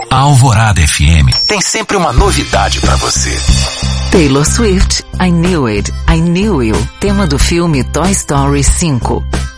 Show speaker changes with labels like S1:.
S1: A Alvorada FM tem sempre uma novidade pra você.
S2: Taylor Swift, I Knew It, I Knew You, tema do filme Toy Story 5.